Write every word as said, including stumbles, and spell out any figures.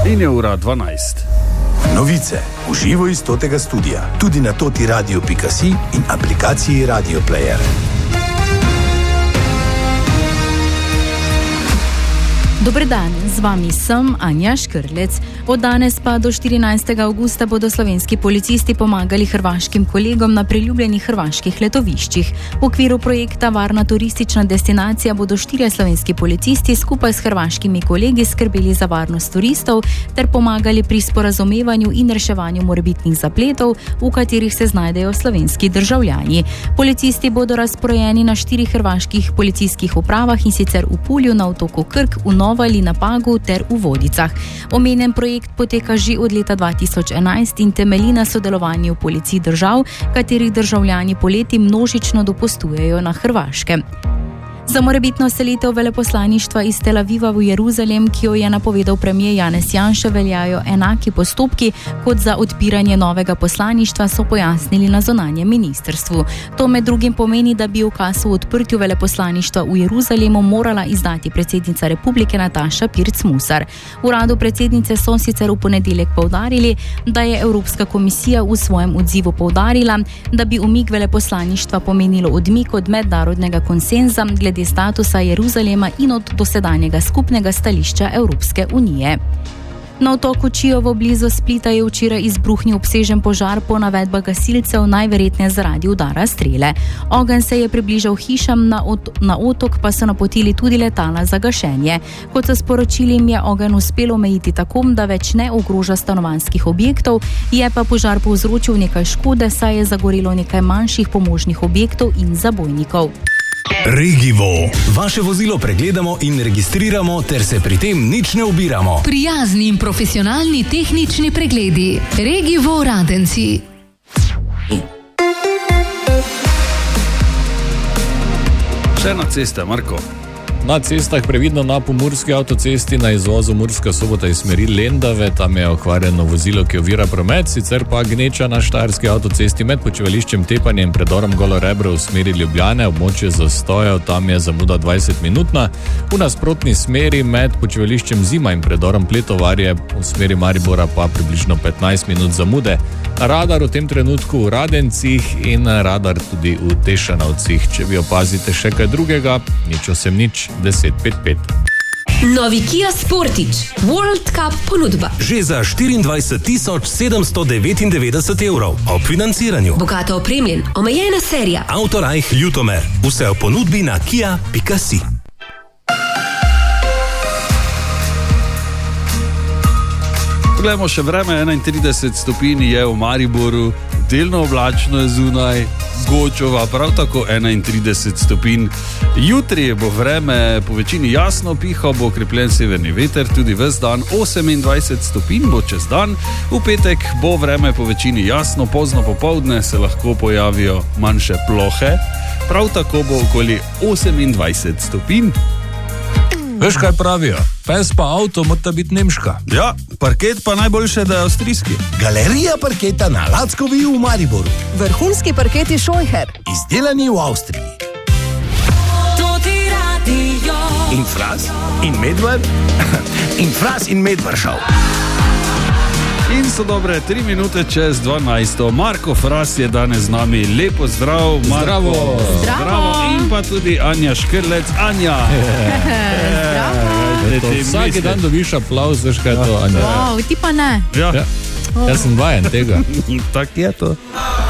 In je ura dvanajst. Novice v živo iz totega studia, tudi na toti radio pika si in aplikaciji Radio Player. Dober dan, z vami sem Anja Škrlec. Od danes pa do štirinajstega avgusta bodo slovenski policisti pomagali hrvaškim kolegom na priljubljenih hrvaških letoviščih. V okviru projekta Varna turistična destinacija bodo štirje slovenski policisti skupaj s hrvaškimi kolegi skrbeli za varnost turistov ter pomagali pri sporazumevanju in reševanju morebitnih zapletov, v katerih se znajdejo slovenski državljani. Policisti bodo razporejeni na štirih hrvaških policijskih upravah, in sicer v Pulju, na otoku Krk, v Novali, na Pagu ter v Vodicah. Omenjen projekt poteka že od leta dva tisoč enajst in temelji na sodelovanju policij držav, katerih državljani poleti množično dopustujejo na Hrvaškem. Za morebitno selitev veleposlaništva iz Tel Aviva v Jeruzalem, ki jo je napovedal premier Janez Janša, veljajo enaki postopki kot za odpiranje novega poslaništva, so pojasnili na zunanjem ministrstvu. To med drugim pomeni, da bi ukaz o odprtju veleposlaništva v Jeruzalemu morala izdati predsednica republike Nataša Pirc Musar. V uradu predsednice so sicer v ponedeljek poudarili, da je Evropska komisija v svojem odzivu poudarila, da bi umik veleposlaništva pomenilo odmik od mednarodnega konsenza glede statusa Jeruzalema in od dosedanjega skupnega stališča Evropske unije. Na otoku Čiovo blizu Splita je včeraj izbruhnil obsežen požar, po navedbah gasilcev najverjetneje zaradi udara strele. Ogenj se je približal hišam, na, ot- na otok pa so napotili tudi letala za gašenje. Kot so sporočili, jim je ogenj uspelo omejiti tako, da več ne ogroža stanovanjskih objektov, je pa požar povzročil nekaj škode, saj je zagorelo nekaj manjših pomožnih objektov in zabojnikov. Regivo. Vaše vozilo pregledamo in registriramo ter se pri tem nič ne ubiramo. Prijazni in profesionalni tehnični pregledi. Regivo Radenci. Še na ceste, Marko. Na cestah previdno na pomurski avtocesti na izvozu Murska Sobota iz smeri Lendave, tam je okvarjeno vozilo, ki ovira promet, sicer pa gneča na štajerski avtocesti med počivališčem Tepanje in predorom Golo Rebro v smeri Ljubljane, območje zastojev, tam je zamuda dvajset minutna, v nasprotni smeri med počivališčem Zima in predorom Pletovarje v smeri Maribora pa približno petnajst minut zamude. Radar v tem trenutku v Radencih in radar tudi v Tešanovcih. Če vi opazite še kaj drugega, nič osem nič deset pet pet. Novi Kia Sportage World Cup ponudba. Že za štiriindvajset tisoč sedemsto devetindevetdeset evrov ob financiranju. Bogato opremljen, omejena serija. Autorajh Ljutomer. Vse v ponudbi na kia pika si. Poglejmo še vreme, enaintrideset stopinj je v Mariboru, delno oblačno je zunaj, Gočova, prav tako enaintrideset stopinj. Jutri bo vreme po večini jasno, pihal bo okrepljen severni veter, tudi ves dan, osemindvajset stopinj bo čez dan. V petek bo vreme po večini jasno, pozno popoldne se lahko pojavijo manjše plohe, prav tako bo okoli osemindvajset stopinj. Veš, kaj pravijo? Pes pa avto mora biti nemška. Ja, parket pa najboljše, da je avstrijski. Galerija parketa na Lackovi v Mariboru. Vrhunski parketi Scheucher. Izdelani v Avstriji. In Fras, in Medved, in Fras in Medvršav. In so dobre tri minute čez dvanajsto. Marko Fras je danes z nami. Lepo zdrav, Marko. Zdravo. Zdravo. In pa tudi Anja Škrlec. Anja. Zdravo. Vsaki dan dobiš aplauz, veš kaj je to, Anja. Wow, ti pa ne. Ja. Ja. Jaz sem vajen tega. Tak je to.